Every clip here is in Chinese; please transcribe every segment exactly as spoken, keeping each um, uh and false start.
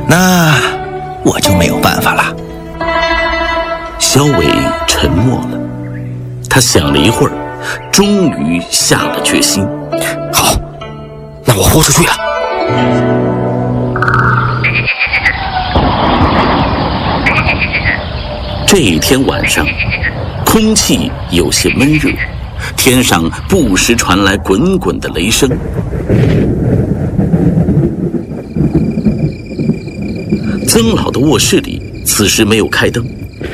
那我就没有办法了。 萧伟沉默了，他想了一会儿，终于下了决心。 好，那我豁出去了。 这一天晚上，空气有些闷热，天上不时传来滚滚的雷声。曾老的卧室里此时没有开灯，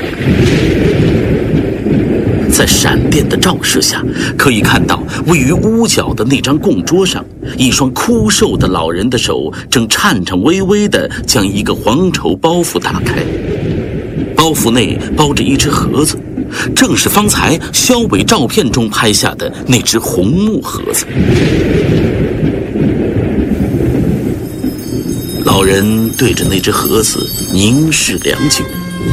在闪电的照射下，可以看到位于屋角的那张供桌上，一双枯瘦的老人的手正颤颤巍巍地将一个黄绸包袱打开，包袱内包着一只盒子，正是方才萧伟照片中拍下的那只红木盒子。老人对着那只盒子凝视良久，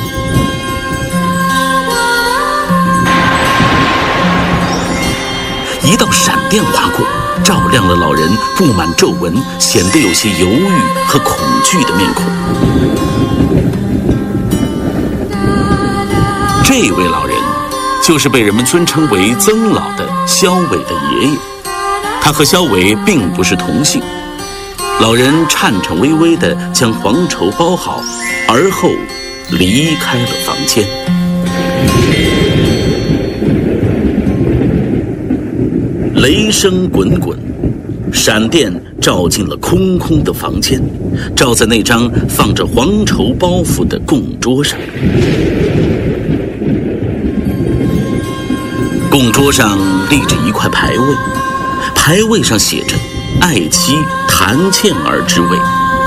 一道闪电划过，照亮了老人布满皱纹、显得有些犹豫和恐惧的面孔。这位老人就是被人们尊称为曾老的萧伟的爷爷，他和萧伟并不是同姓。老人颤颤巍巍地将黄绸包好，而后离开了房间。雷声滚滚，闪电照进了空空的房间，照在那张放着黄绸包袱的供桌上。供桌上立着一块牌位，牌位上写着爱妻谭倩儿之位。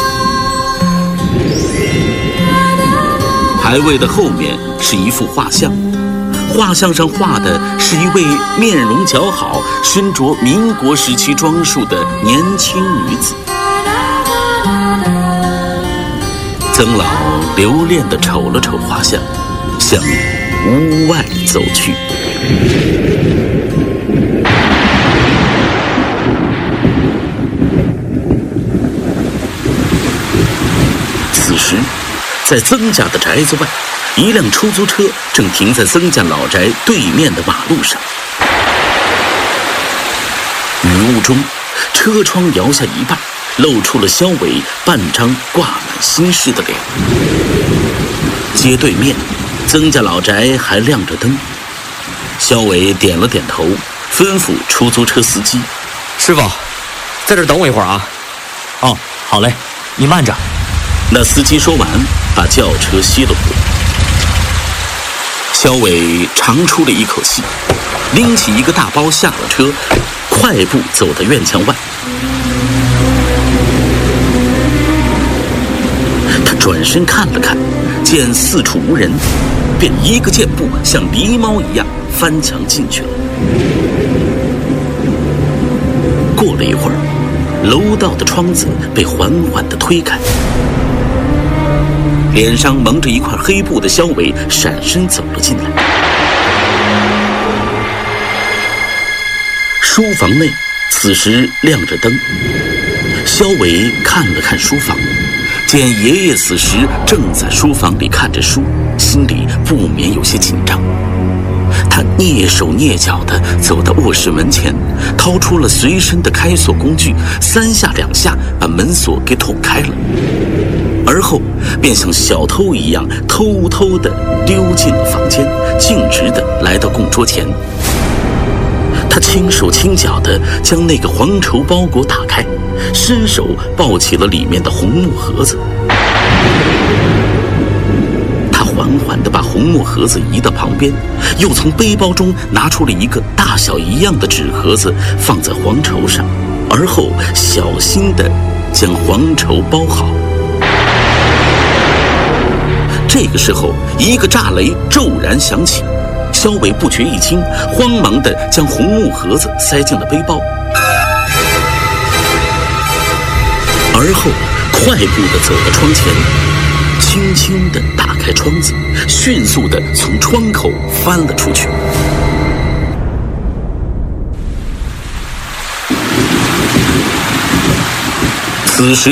牌位的后面是一幅画像，画像上画的是一位面容姣好、身着民国时期装束的年轻女子。曾老留恋地瞅了瞅画像，向屋外走去。此时，在曾家的宅子外，一辆出租车正停在曾家老宅对面的马路上。雨雾中，车窗摇下一半，露出了萧伟半张挂满心事的脸。街对面，曾家老宅还亮着灯。萧伟点了点头，吩咐出租车司机：“ 师傅，在这儿等我一会儿啊。”“ 哦，好嘞，你慢着。” 那司机说完，把轿车熄了火。萧伟长出了一口气，拎起一个大包下了车，快步走到院墙外。他转身看了看，见四处无人，便一个箭步像狸猫一样翻墙进去了。过了一会儿，楼道的窗子被缓缓地推开，脸上蒙着一块黑布的萧伟闪身走了进来。书房内此时亮着灯，萧伟看了看书房，见爷爷此时正在书房里看着书，心里不免有些紧张。他蹑手蹑脚地走到卧室门前，掏出了随身的开锁工具，三下两下把门锁给捅开了，而后便像小偷一样偷偷地溜进了房间，径直地来到供桌前。他轻手轻脚地将那个黄绸包裹打开，伸手抱起了里面的红木盒子。他缓缓地把红木盒子移到旁边，又从背包中拿出了一个大小一样的纸盒子，放在黄绸上，而后小心地将黄绸包好。这个时候，一个炸雷骤然响起，萧伟不觉一惊，慌忙地将红木盒子塞进了背包，而后快步地走到窗前，轻轻地打开窗子，迅速地从窗口翻了出去。此时